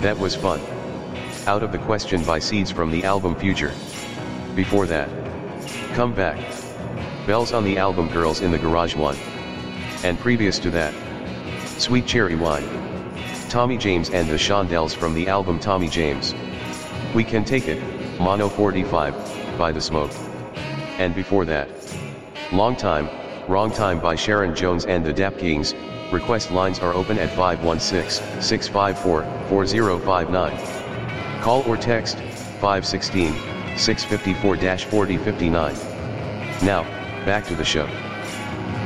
That was fun. Out of the Question by Seeds from the album Future. Before that, Come Back. Bells on the album Girls in the Garage 1. And previous to that, Sweet Cherry Wine. Tommy James and the Shondells from the album Tommy James. We Can Take It, Mono 45, by The Smoke. And before that, Long Time, Wrong Time by Sharon Jones and the Dap Kings. Request lines are open at 516-654-4059. Call or text 516-654-4059. Now, back to the show.